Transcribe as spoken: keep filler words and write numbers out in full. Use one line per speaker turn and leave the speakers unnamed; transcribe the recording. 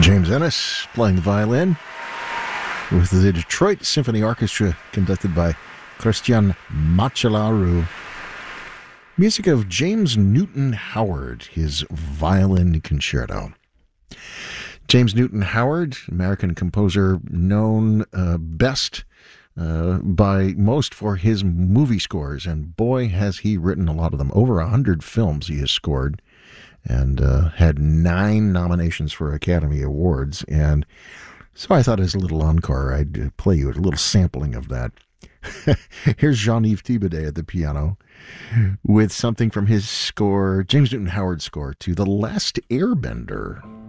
James Ennis playing the violin with the Detroit Symphony Orchestra conducted by Christian Macellaro. Music of James Newton Howard, his violin concerto. James Newton Howard, American composer known uh, best uh, by most for his movie scores, and boy has he written a lot of them. Over a hundred films he has scored, and uh, had nine nominations for Academy Awards. And so I thought as a little encore, I'd uh, play you a little sampling of that. Here's Jean-Yves Thibaudet at the piano with something from his score, James Newton Howard's score to The Last Airbender.